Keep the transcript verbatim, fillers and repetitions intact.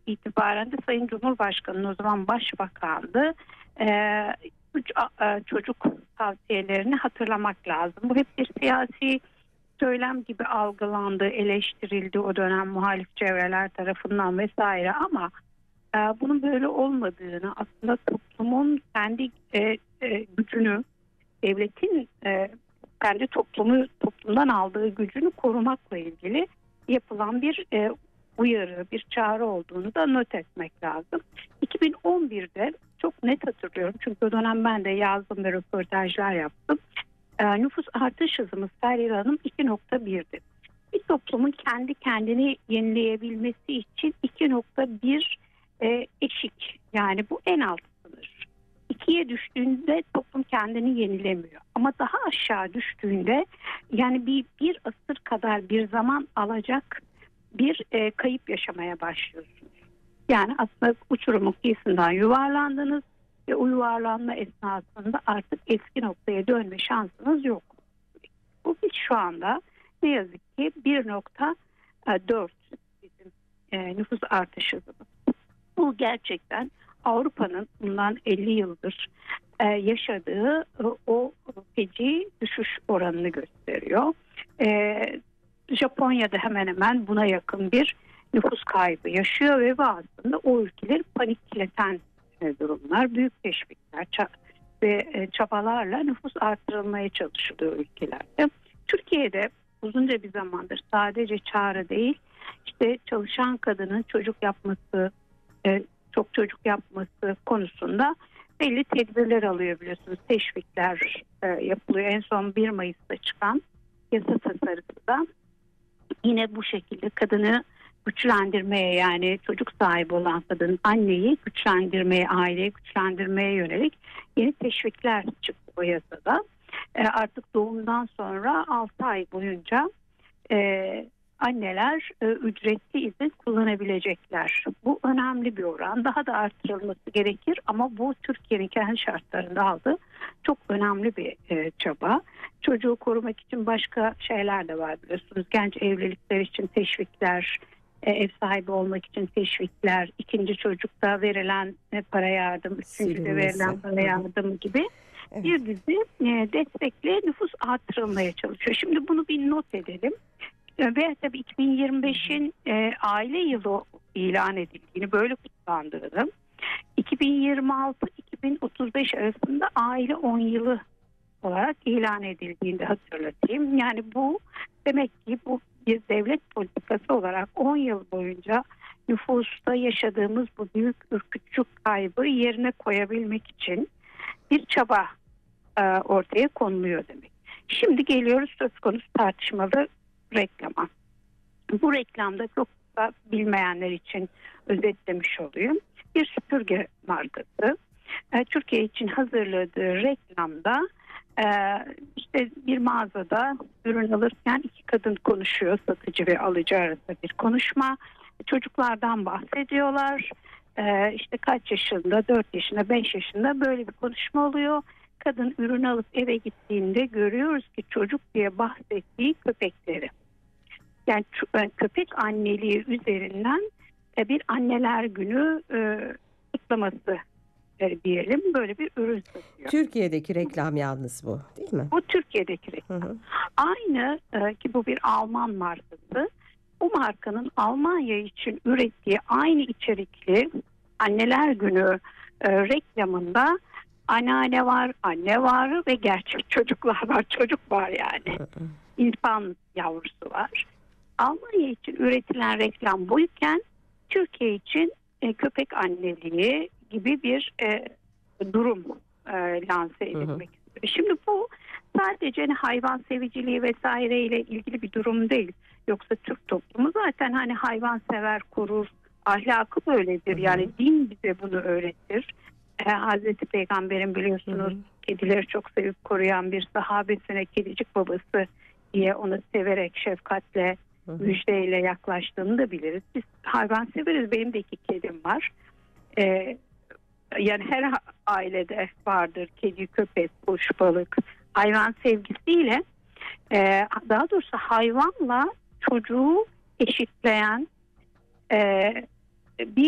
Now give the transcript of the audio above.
itibaren de Sayın Cumhurbaşkanı'nın, o zaman Başbakan'dı, e, çocuk tavsiyelerini hatırlamak lazım. Bu hep bir siyasi söylem gibi algılandı, eleştirildi o dönem muhalif çevreler tarafından vesaire, ama e, bunun böyle olmadığını, aslında toplumun kendi e, e, gücünü, devletin e, kendi toplumu toplumdan aldığı gücünü korumakla ilgili yapılan bir e, uyarı, bir çağrı olduğunu da not etmek lazım. iki bin on birde çok net hatırlıyorum, çünkü o dönem ben de yazdım ve röportajlar yaptım. E, nüfus artış hızımız Feryal Hanım iki nokta birdi. Bir toplumun kendi kendini yenileyebilmesi için iki nokta bir e, eşik, yani bu en alt sınır. ikiye düştüğünde toplum kendini yenilemiyor. Ama daha aşağı düştüğünde, yani bir, bir asır kadar bir zaman alacak bir e, kayıp yaşamaya başlıyorsunuz. Yani aslında uçurumun kıyısından yuvarlandınız ve o yuvarlanma esnasında artık eski noktaya dönme şansınız yok. Bu biz şu anda ne yazık ki bir nokta dört bizim e, nüfus artış hızımız. Bu gerçekten Avrupa'nın bundan elli yıldır e, yaşadığı e, o feci düşüş oranını gösteriyor. E, Japonya'da hemen hemen buna yakın bir nüfus kaybı yaşıyor ve bu aslında o ülkeleri panikleten e, durumlar, büyük teşvikler ça- ve e, çabalarla nüfus artırılmaya çalışılıyor ülkelerde. Türkiye'de uzunca bir zamandır sadece çağrı değil, işte çalışan kadının çocuk yapması, e, çok çocuk yapması konusunda belli tedbirler alıyor, biliyorsunuz. Teşvikler e, yapılıyor. En son bir Mayıs'ta çıkan yasa tasarısı da yine bu şekilde kadını güçlendirmeye, yani çocuk sahibi olan kadın anneyi güçlendirmeye, aileyi güçlendirmeye yönelik yeni teşvikler çıktı o yasada. E, artık doğumdan sonra altı ay boyunca e, anneler e, ücretli izin kullanabilecekler. Bu önemli bir oran. Daha da artırılması gerekir, ama bu Türkiye'nin kendi şartlarında aldığı çok önemli bir e, çaba. Çocuğu korumak için başka şeyler de var, biliyorsunuz. Genç evlilikler için teşvikler, e, ev sahibi olmak için teşvikler, ikinci çocukta verilen e, para yardım, üçüncüde verilen para yardım gibi evet. bir dizi e, destekle nüfus artırılmaya çalışıyor. Şimdi bunu bir not edelim. Ve tabii iki bin yirmi beşin e, aile yılı ilan edildiğini, böyle kutlandığını, iki bin yirmi altı iki bin otuz beş arasında aile on yılı olarak ilan edildiğini de hatırlatayım. Yani bu demek ki bu bir devlet politikası olarak on yıl boyunca nüfusta yaşadığımız bu büyük ürkütücü kaybı yerine koyabilmek için bir çaba e, ortaya konuluyor demek. Şimdi geliyoruz söz konusu tartışmalı reklama. Bu reklamda çok da bilmeyenler için özetlemiş olayım. Bir süpürge markası e, Türkiye için hazırladığı reklamda e, işte bir mağazada ürün alırken iki kadın konuşuyor, satıcı ve alıcı arasında bir konuşma. Çocuklardan bahsediyorlar. E, işte kaç yaşında, dört yaşında, beş yaşında böyle bir konuşma oluyor. Kadın ürün alıp eve gittiğinde görüyoruz ki çocuk diye bahsettiği köpekleri. Yani köpek anneliği üzerinden bir anneler günü kutlaması diyelim, böyle bir ürün satıyor. Türkiye'deki reklam yalnız bu, değil mi? Bu Türkiye'deki reklam. Hı hı. Aynı ki bu bir Alman markası. Bu markanın Almanya için ürettiği aynı içerikli anneler günü reklamında anneanne var, anne var ve gerçek çocuklar var. Çocuk var yani. İnsan yavrusu var. Almanya için üretilen reklam buyken Türkiye için e, köpek anneliği gibi bir e, durum e, lanse edilmek istiyor. Şimdi bu sadece hani hayvan seviciliği vesaireyle ilgili bir durum değil. Yoksa Türk toplumu zaten hani hayvan sever, korur, ahlakı böyledir. Hı hı. Yani din bize bunu öğretir. E, Hazreti Peygamber'in biliyorsunuz hı hı. kedileri çok sevip koruyan bir sahabesine kedicik babası diye onu severek, şefkatle, hı hı. müjdeyle yaklaştığını da biliriz. Biz hayvan severiz. Benim de iki kedim var. Ee, yani her ailede vardır kedi, köpek, kuş, balık. Hayvan sevgisiyle e, daha doğrusu hayvanla çocuğu eşitleyen e, bir